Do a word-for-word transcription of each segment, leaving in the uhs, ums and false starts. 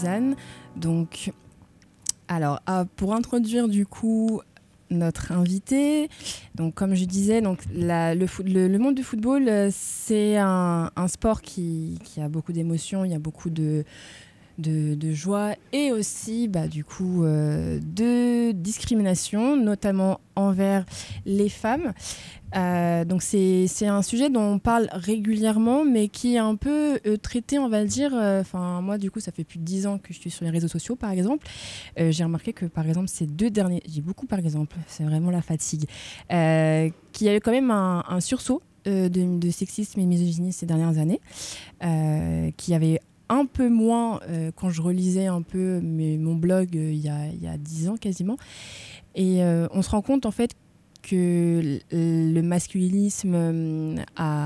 Suzanne. Donc, alors, ah, pour introduire du coup notre invité, donc comme je disais, donc la, le, foot, le, le monde du football, euh, c'est un, un sport qui, qui a beaucoup d'émotions, il y a beaucoup de De, de joie et aussi bah, du coup euh, de discrimination, notamment envers les femmes. Euh, donc c'est, c'est un sujet dont on parle régulièrement, mais qui est un peu euh, traité, on va le dire. Enfin, euh, moi, du coup, ça fait plus de dix ans que je suis sur les réseaux sociaux, par exemple. Euh, j'ai remarqué que, par exemple, ces deux derniers... J'ai beaucoup, par exemple, c'est vraiment la fatigue. Euh, qu'il y a eu quand même un, un sursaut euh, de, de sexisme et misogynie ces dernières années, euh, qui avait un peu moins euh, quand je relisais un peu mes, mon blog euh, il y a, il y a dix ans quasiment. Et euh, on se rend compte en fait que le masculinisme euh,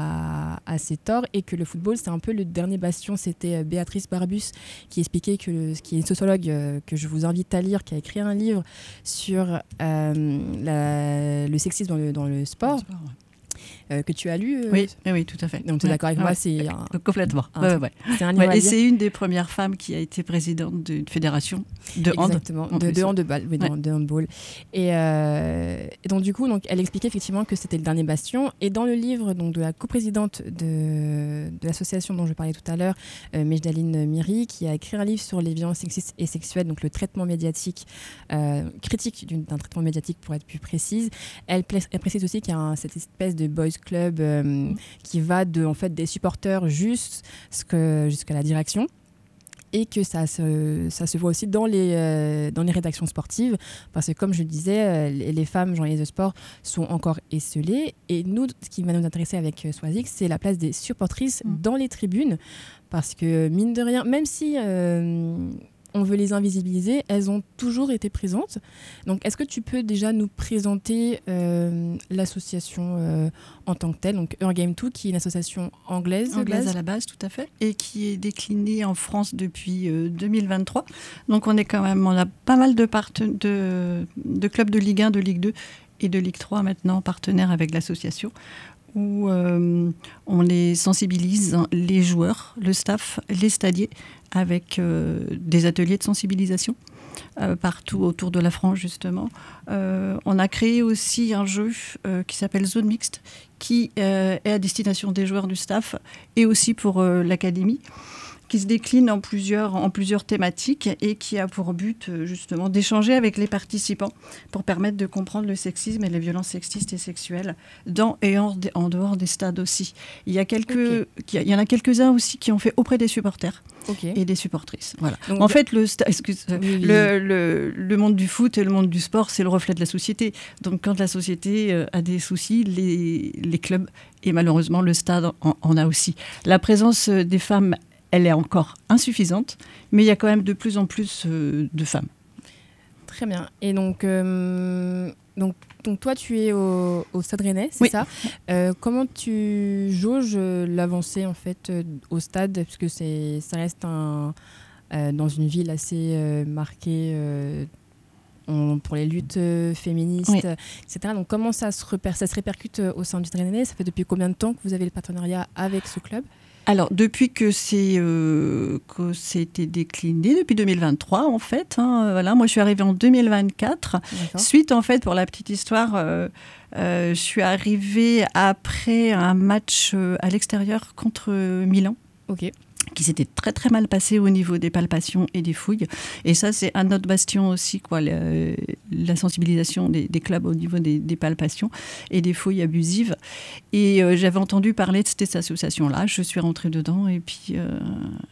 a, a ses torts et que le football, c'est un peu le dernier bastion. C'était Béatrice Barbus qui expliquait, que le, qui est une sociologue euh, que je vous invite à lire, qui a écrit un livre sur euh, la, le sexisme dans le, dans le sport. Le sport ouais. Euh, que tu as lu euh... oui, oui, tout à fait. Donc tu es ouais. d'accord avec ouais. moi, c'est un... complètement. Un... Ouais, ouais. C'est un livre ouais, à et lire. c'est une des premières femmes qui a été présidente d'une fédération de hand. Exactement, de, de handball, oui, ouais. de handball. Et, euh, et donc du coup, donc, elle expliquait effectivement que c'était le dernier bastion. Et dans le livre donc, de la coprésidente de, de l'association dont je parlais tout à l'heure, euh, Mejdaline Miri, qui a écrit un livre sur les violences sexistes et sexuelles, donc le traitement médiatique, euh, critique d'une, d'un traitement médiatique pour être plus précise. Elle, elle précise aussi qu'il y a un, cette espèce de boys club euh, mmh. qui va de, en fait, des supporters jusqu'à, jusqu'à la direction. Et que ça se, ça se voit aussi dans les, euh, dans les rédactions sportives, parce que comme je le disais, euh, les, les femmes journalistes de sport sont encore esseulées. Et nous, ce qui va nous intéresser avec euh, Swazik, c'est la place des supportrices mmh. dans les tribunes, parce que mine de rien, même si euh, on veut les invisibiliser, elles ont toujours été présentes. Donc est-ce que tu peux déjà nous présenter euh, l'association euh, en tant que telle, donc Her Game deux, qui est une association anglaise Anglaise à la base, tout à fait, et qui est déclinée en France depuis euh, deux mille vingt-trois. Donc on est quand même, on a pas mal de, part- de, de clubs de Ligue un, de Ligue deux et de Ligue trois maintenant partenaires avec l'association, où euh, on les sensibilise, les joueurs, le staff, les stadiers, avec euh, des ateliers de sensibilisation euh, partout autour de la France, justement. Euh, on a créé aussi un jeu euh, qui s'appelle Zone Mixte, qui euh, est à destination des joueurs du staff et aussi pour euh, l'académie, qui se décline en plusieurs, en plusieurs thématiques et qui a pour but justement d'échanger avec les participants pour permettre de comprendre le sexisme et les violences sexistes et sexuelles dans et en, en dehors des stades aussi. Il y a quelques, okay. il y en a quelques-uns aussi qui ont fait auprès des supporters okay. et des supportrices. Voilà. Donc, en de... fait, le, excuse, oui, oui. Le, le, le monde du foot et le monde du sport, c'est le reflet de la société. Donc quand la société a des soucis, les, les clubs et malheureusement le stade en, en a aussi. La présence des femmes, elle est encore insuffisante, mais il y a quand même de plus en plus euh, de femmes. Très bien. Et donc, euh, donc, donc toi, tu es au, au Stade Rennais, c'est oui. ça euh, Comment tu jauges l'avancée en fait au stade, puisque c'est, ça reste un, euh, dans une ville assez euh, marquée euh, on, pour les luttes euh, féministes, oui. et cetera. Donc, comment ça se, reper- ça se répercute au sein du Stade Rennais ? Ça fait depuis combien de temps que vous avez le partenariat avec ce club ? Alors, depuis que c'est euh, que c'était décliné, depuis deux mille vingt-trois, en fait, hein, voilà, moi je suis arrivée en deux mille vingt-quatre. D'accord. Suite, en fait, pour la petite histoire, euh, euh, je suis arrivée après un match euh, à l'extérieur contre Milan. Ok. Qui s'était très très mal passé au niveau des palpations et des fouilles. Et ça, c'est un autre bastion aussi, quoi, la, la sensibilisation des, des clubs au niveau des, des palpations et des fouilles abusives. Et euh, j'avais entendu parler de cette association-là, je suis rentrée dedans et puis il euh,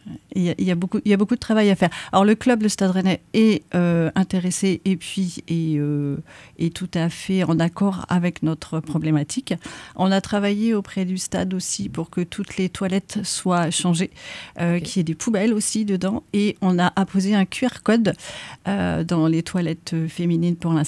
y, y, y a beaucoup de travail à faire. Alors le club, le Stade Rennais, est euh, intéressé et puis est, euh, est tout à fait en accord avec notre problématique. On a travaillé auprès du stade aussi pour que toutes les toilettes soient changées. Euh, okay. Qui est des poubelles aussi dedans, et on a apposé un Q R code euh, dans les toilettes féminines pour l'instant,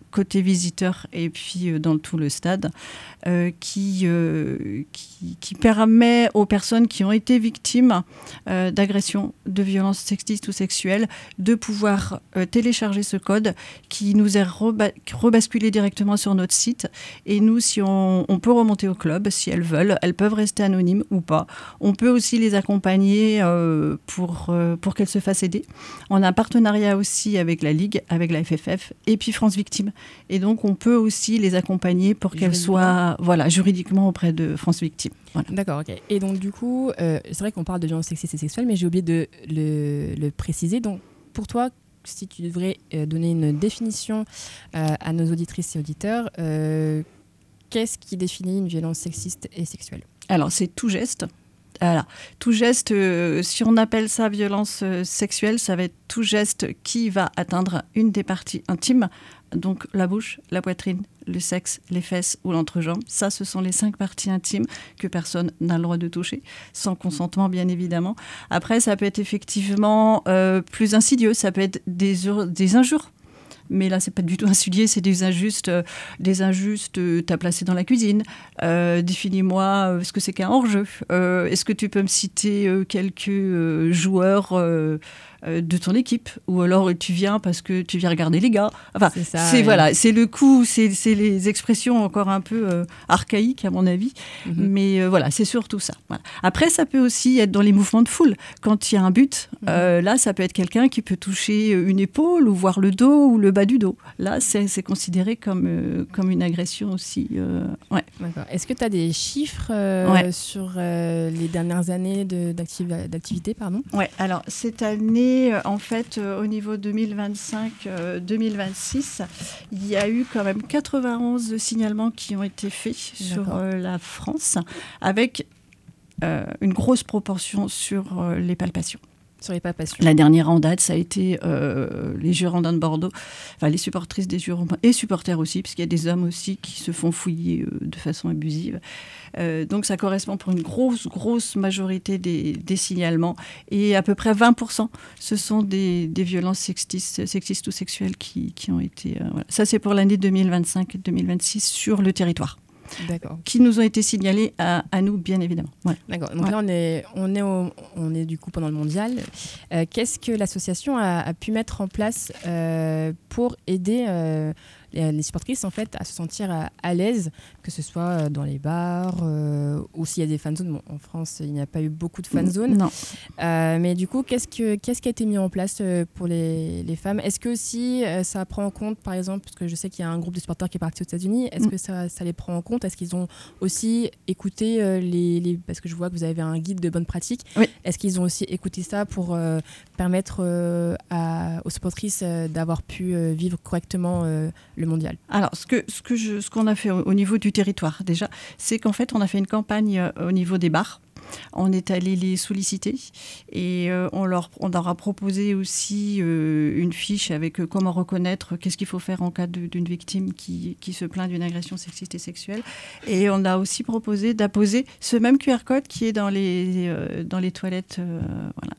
côté visiteur et puis euh, dans tout le stade, euh, qui, euh, qui, qui permet aux personnes qui ont été victimes euh, d'agressions, de violences sexistes ou sexuelles, de pouvoir euh, télécharger ce code qui nous est reba- rebasculé directement sur notre site. Et nous, si on, on peut remonter au club, si elles veulent, elles peuvent rester anonymes ou pas. On peut aussi les accompagner euh, pour, euh, pour qu'elles se fassent aider. On a un partenariat aussi avec la Ligue, avec la F F F et puis France Victimes. Et donc, on peut aussi les accompagner pour qu'elles soient voilà, juridiquement auprès de France Victimes. Voilà. D'accord, ok. Et donc, du coup, euh, c'est vrai qu'on parle de violences sexistes et sexuelles, mais j'ai oublié de le, le préciser. Donc, pour toi, si tu devrais euh, donner une définition euh, à nos auditrices et auditeurs, euh, qu'est-ce qui définit une violence sexiste et sexuelle ? Alors, c'est tout geste. Voilà. Tout geste, euh, si on appelle ça violence euh, sexuelle, ça va être tout geste qui va atteindre une des parties intimes, donc la bouche, la poitrine, le sexe, les fesses ou l'entrejambe. Ça, ce sont les cinq parties intimes que personne n'a le droit de toucher, sans consentement bien évidemment. Après, ça peut être effectivement euh, plus insidieux, ça peut être des, des injures. Mais là, c'est pas du tout insidieux, c'est des injustes, euh, des injustes, euh, t'as placé dans la cuisine. Euh, définis-moi euh, ce que c'est qu'un hors-jeu. Euh, est-ce que tu peux me citer euh, quelques euh, joueurs euh, euh, de ton équipe, ou alors tu viens parce que tu viens regarder les gars. Enfin, c'est, ça, c'est ouais. voilà, c'est le coup, c'est, c'est les expressions encore un peu euh, archaïques à mon avis. Mm-hmm. Mais euh, voilà, c'est surtout ça. Voilà. Après, ça peut aussi être dans les mouvements de foule. Quand il y a un but, mm-hmm. euh, là, ça peut être quelqu'un qui peut toucher une épaule ou voir le dos ou le bas du dos. Là, c'est, c'est considéré comme, euh, comme une agression aussi. Euh, ouais. D'accord. Est-ce que tu as des chiffres euh, ouais. sur euh, les dernières années de, d'activ- d'activité pardon ? Oui, alors cette année, euh, en fait, euh, au niveau deux mille vingt-cinq deux mille vingt-six, il y a eu quand même quatre-vingt-onze signalements qui ont été faits D'accord. sur euh, la France, avec euh, une grosse proportion sur euh, les palpations. Sur les palpations. La dernière en date, ça a été euh, les Girondins de Bordeaux, enfin les supportrices des Girondins et supporters aussi, parce qu'il y a des hommes aussi qui se font fouiller euh, de façon abusive. Euh, donc ça correspond pour une grosse, grosse majorité des, des signalements. Et à peu près vingt pour cent, ce sont des, des violences sexistes, sexistes ou sexuelles qui, qui ont été... Euh, voilà. Ça, c'est pour l'année deux mille vingt-cinq deux mille vingt-six sur le territoire. D'accord. Qui nous ont été signalés à, à nous, bien évidemment. Ouais. D'accord. Donc ouais. là, on est, on, est au, on est du coup pendant le mondial. Euh, qu'est-ce que l'association a, a pu mettre en place euh, pour aider euh, les, les supportrices en fait, à se sentir à, à l'aise, que ce soit dans les bars euh, ou s'il y a des fan zones. Bon, en France, il n'y a pas eu beaucoup de fan zones. Non. Euh, mais du coup, qu'est-ce, que, qu'est-ce qui a été mis en place pour les, les femmes ? Est-ce que aussi euh, ça prend en compte, par exemple, parce que je sais qu'il y a un groupe de supporters qui est parti aux États-Unis, est-ce mm. que ça, ça les prend en compte ? Est-ce qu'ils ont aussi écouté euh, les, les... Parce que je vois que vous avez un guide de bonnes pratiques. Oui. Est-ce qu'ils ont aussi écouté ça pour euh, permettre euh, à, aux supportrices euh, d'avoir pu euh, vivre correctement euh, le mondial ? Alors, ce, que, ce, que je, ce qu'on a fait au, au niveau du territoire, déjà, c'est qu'en fait, on a fait une campagne euh, au niveau des bars. On est allé les solliciter et euh, on, leur, on leur a proposé aussi euh, une fiche avec euh, comment reconnaître, qu'est-ce qu'il faut faire en cas de, d'une victime qui, qui se plaint d'une agression sexiste et sexuelle. Et on a aussi proposé d'apposer ce même Q R code qui est dans les, euh, dans les toilettes. Euh, voilà.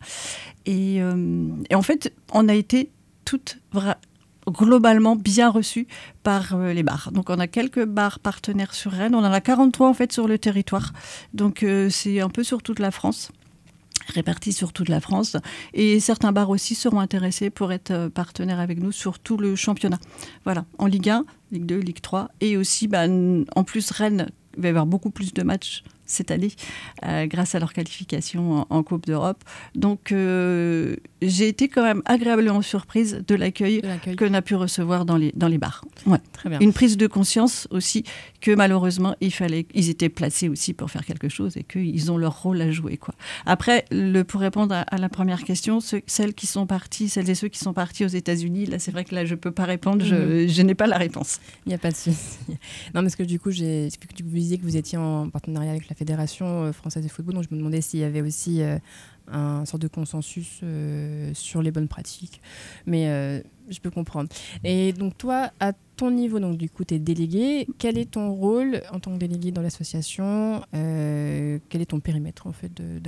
et, euh, et en fait, on a été toutes vraies. globalement bien reçus par euh, les bars. Donc on a quelques bars partenaires sur Rennes, on en a quarante-trois en fait sur le territoire. Donc euh, c'est un peu sur toute la France, répartis sur toute la France. Et certains bars aussi seront intéressés pour être euh, partenaires avec nous sur tout le championnat. Voilà, en Ligue un, Ligue deux, Ligue trois. Et aussi, bah, en plus, Rennes il va y avoir beaucoup plus de matchs cette année euh, grâce à leur qualification en, en Coupe d'Europe. Donc, euh, j'ai été quand même agréablement surprise de l'accueil, de l'accueil. qu'on a pu recevoir dans les, dans les bars. Ouais. Très bien. Une prise de conscience aussi que malheureusement, il fallait, ils étaient placés aussi pour faire quelque chose et qu'ils ont leur rôle à jouer, quoi. Après, le, pour répondre à, à la première question, ceux, celles qui sont parties, celles et ceux qui sont partis aux États-Unis, là, c'est vrai que là, je ne peux pas répondre, je, mmh. je n'ai pas la réponse. Il n'y a pas de souci. Non, parce que du coup, j'ai, que vous disiez que vous étiez en partenariat avec la Fédération française de football, donc je me demandais s'il y avait aussi euh, un sorte de consensus euh, sur les bonnes pratiques. Mais euh, je peux comprendre. Et donc toi, à ton niveau, donc du coup, tu es délégué. Quel est ton rôle en tant que délégué dans l'association ? euh, Quel est ton périmètre en fait de, d'action ?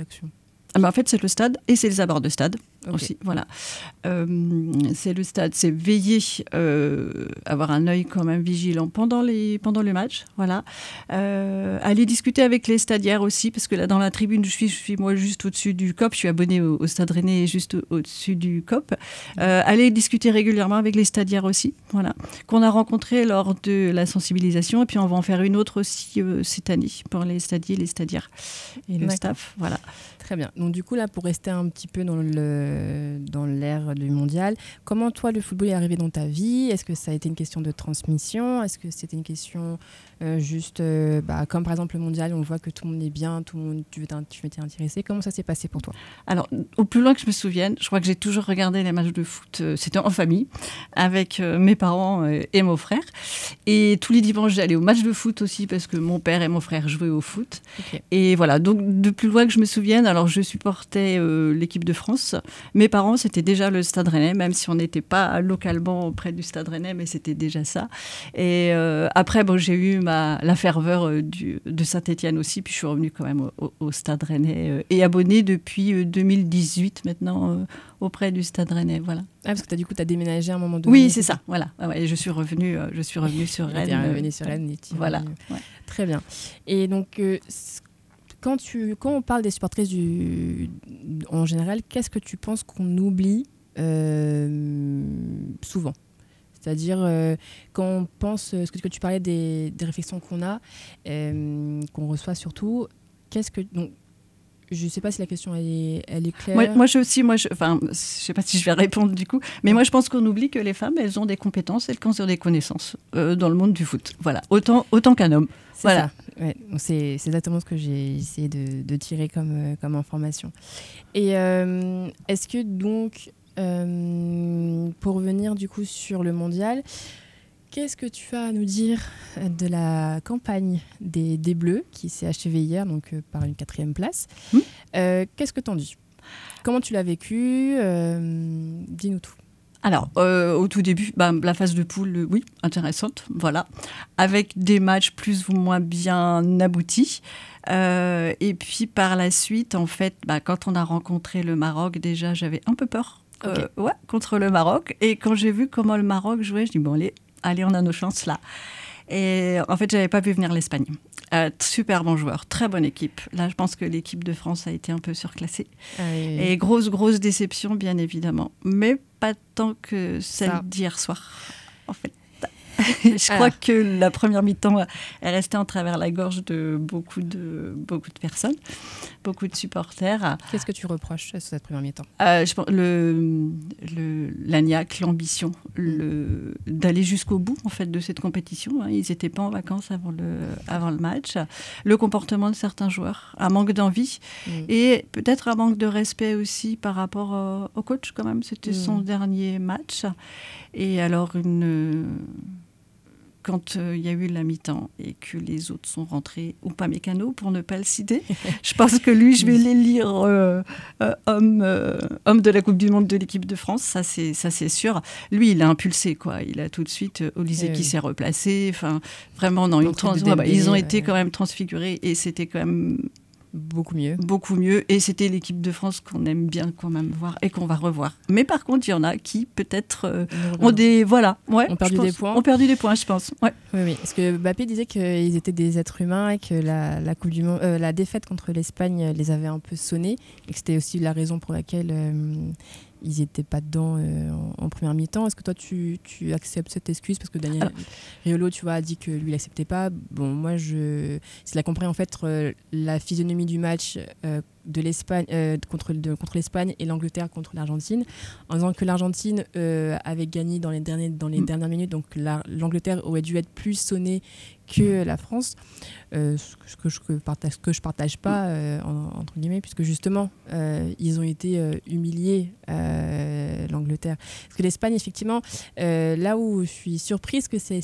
Ah ben, en fait, c'est le stade et c'est les abords de stade okay. aussi. Voilà. Euh, c'est le stade, c'est veiller, euh, avoir un œil quand même vigilant pendant, les, pendant le match. Voilà. Euh, aller discuter avec les stadiaires aussi, parce que là, dans la tribune, je suis, je suis moi juste au-dessus du C O P. Je suis abonnée au, au Stade Rennais, juste au, au-dessus du C O P. Euh, aller discuter régulièrement avec les stadiaires aussi. Voilà. Qu'on a rencontré lors de la sensibilisation. Et puis, on va en faire une autre aussi euh, cette année pour les stadiers, les stadiaires et le D'accord. staff. Voilà. Très bien. Donc du coup, là, pour rester un petit peu dans, le, dans l'ère du mondial, comment toi, le football est arrivé dans ta vie ? Est-ce que ça a été une question de transmission ? Est-ce que c'était une question euh, juste, euh, bah, comme par exemple le mondial, on voit que tout le monde est bien, tout le monde, tu, tu m'étais intéressé. Comment ça s'est passé pour toi ? Alors, au plus loin que je me souvienne, je crois que j'ai toujours regardé les matchs de foot, euh, c'était en famille, avec euh, mes parents euh, et mon frère. Et tous les dimanches, j'allais au match de foot aussi, parce que mon père et mon frère jouaient au foot. Okay. Et voilà, donc de plus loin que je me souvienne, alors je supportais euh, l'équipe de France. Mes parents, c'était déjà le Stade Rennais, même si on n'était pas localement près du Stade Rennais, mais c'était déjà ça. Et euh, après, bon, j'ai eu ma, la ferveur euh, du, de Saint-Étienne aussi, puis je suis revenue quand même au, au, au Stade Rennais euh, et abonnée depuis euh, deux mille dix-huit maintenant euh, auprès du Stade Rennais. Voilà. Ah, parce que t'as, du coup, tu as déménagé à un moment donné. Oui, c'est ça. Voilà. Ah ouais, je suis revenue, euh, je suis revenue sur Rennes. Tu es revenue sur Rennes. Et tu voilà. Ouais. Très bien. Et donc, euh, Quand, tu, quand on parle des supportrices du, en général, qu'est-ce que tu penses qu'on oublie euh, souvent ? C'est-à-dire, euh, quand on pense, ce que, que tu parlais des, des réflexions qu'on a, euh, qu'on reçoit surtout, qu'est-ce que... Donc, je ne sais pas si la question elle est, elle est claire. Moi, moi je aussi, moi, je, enfin, je ne sais pas si je vais répondre du coup, mais moi je pense qu'on oublie que les femmes, elles ont des compétences, elles ont des connaissances euh, dans le monde du foot. Voilà, autant, autant qu'un homme. C'est voilà. ça. Ouais, c'est, c'est exactement ce que j'ai essayé de, de tirer comme, euh, comme information. Et euh, est-ce que donc, euh, pour revenir du coup sur le mondial, qu'est-ce que tu as à nous dire de la campagne des, des Bleus qui s'est achevée hier, donc euh, par une quatrième place mmh. euh, Qu'est-ce que t'en dis ? Comment tu l'as vécu ? euh, Dis-nous tout. Alors, euh, au tout début, bah, la phase de poule, oui, intéressante, voilà, avec des matchs plus ou moins bien aboutis. Euh, et puis, par la suite, en fait, bah, quand on a rencontré le Maroc, déjà, j'avais un peu peur okay. euh, ouais, contre le Maroc. Et quand j'ai vu comment le Maroc jouait, je dis, bon, allez, allez, on a nos chances là. Et en fait, je n'avais pas vu venir l'Espagne. Euh, super bon joueur, très bonne équipe. Là, je pense que l'équipe de France a été un peu surclassée. Ah oui, oui. Et grosse, grosse déception, bien évidemment. Mais pas tant que celle Ça. d'hier soir, en fait. Je crois Alors. que la première mi-temps est restée en travers la gorge de beaucoup de, beaucoup de personnes, beaucoup de supporters. Qu'est-ce que tu reproches à cette première mi-temps ? euh, je pense, le, le, l'agnac, l'ambition, le, d'aller jusqu'au bout en fait, de cette compétition. Hein. Ils n'étaient pas en vacances avant le, avant le match. Le comportement de certains joueurs, un manque d'envie mmh. et peut-être un manque de respect aussi par rapport au, au coach quand même. C'était mmh. son dernier match. Et alors une... quand il euh, y a eu la mi-temps et que les autres sont rentrés, ou pas Mécano, pour ne pas le citer, je pense que lui, je vais l'élire euh, euh, homme, euh, homme de la Coupe du Monde de l'équipe de France, ça c'est, ça c'est sûr. Lui, il a impulsé, quoi. Il a tout de suite, euh, Olysée qui oui. s'est replacé, enfin, vraiment, dans une trans- ouais, bah, ils ont ouais. été quand même transfigurés et c'était quand même... Beaucoup mieux. Beaucoup mieux. Et c'était l'équipe de France qu'on aime bien quand même voir et qu'on va revoir. Mais par contre, il y en a qui, peut-être, euh, ont des... Voilà. Ouais, ont perdu pense, des points. Ont perdu des points, je pense. Ouais. Oui, oui. Parce que Mbappé disait qu'ils étaient des êtres humains et que la, la, coupe du monde, euh, la défaite contre l'Espagne les avait un peu sonnés. Et que c'était aussi la raison pour laquelle euh, ils n'étaient pas dedans euh, en, en première mi-temps. Est-ce que toi, tu, tu acceptes cette excuse ? Parce que Daniel ah. Riolo, tu vois, a dit que lui, il n'acceptait pas. Bon, moi, je... c'est la compris, en fait, euh, la physionomie du match euh, de l'Espagne, euh, contre, de, contre l'Espagne et l'Angleterre contre l'Argentine, en disant que l'Argentine euh, avait gagné dans les, derniers, dans les mmh. dernières minutes, donc la, l'Angleterre aurait dû être plus sonnée que la France, euh, ce que je ne partage, que je partage pas, euh, en, entre guillemets, puisque justement, euh, ils ont été euh, humiliés, euh, l'Angleterre. Parce que l'Espagne, effectivement, euh, là où je suis surprise que c'est